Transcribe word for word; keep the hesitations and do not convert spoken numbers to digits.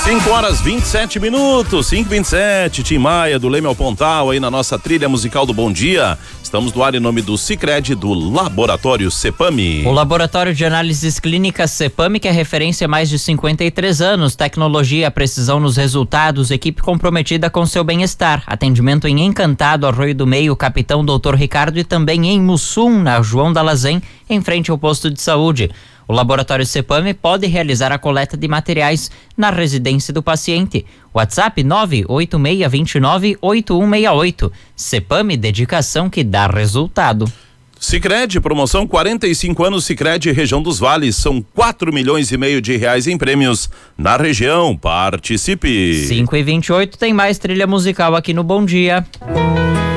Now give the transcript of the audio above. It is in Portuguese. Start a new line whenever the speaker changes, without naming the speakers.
cinco horas vinte e sete minutos, cinco e vinte e sete, Tim Maia, do Leme ao Pontal, aí na nossa trilha musical do Bom Dia. Estamos no ar em nome do Sicredi, do Laboratório Cepame.
O Laboratório de Análises Clínicas Cepame, que é referência há mais de cinquenta e três anos, tecnologia, precisão nos resultados, equipe comprometida com seu bem-estar. Atendimento em Encantado, Arroio do Meio, Capitão doutor Ricardo, e também em Mussum, na João Dalazen, em frente ao posto de saúde. O Laboratório Cepame pode realizar a coleta de materiais na residência do paciente. WhatsApp nove oito seis dois nove oito um seis oito. Cepame, dedicação que dá resultado.
Sicredi, promoção quarenta e cinco anos Sicredi, região dos Vales, são quatro milhões e meio de reais em prêmios na região. Participe.
cinco e vinte e oito, tem mais trilha musical aqui no Bom Dia.